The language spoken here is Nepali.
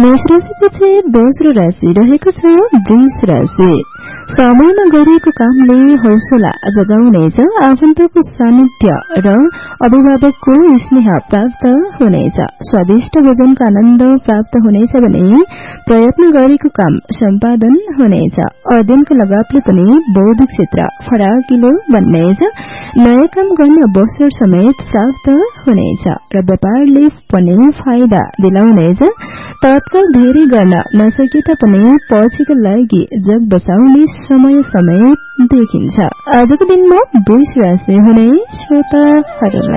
मेष राशिपछि दोस्रो राशि रहेको छ वृष राशि। समयमा गरिएको कामले हौसला जगाउनेछ। आफन्तको सान्निध्य र अभिभावकको स्नेह प्राप्त हुनेछ। स्वादिष्ट भोजनको आनन्द प्राप्त हुनेछ भने प्रयत्न गरेको काम सम्पादन हुनेछ। अध्ययनको लगावले पनि बौद्धिक क्षेत्र फराकिलो बन्नेछ। नयाँ काम गर्न अवसर समेत प्राप्त हुनेछ र व्यापारले पनि फाइदा दिलाउनेछ। तत्काल धेरै गर्न नसके तापनि पछिका लागि जग बचाउने समय देखिन्छ। आजको दिनमा वृष राशि हुने श्रोताहरूलाई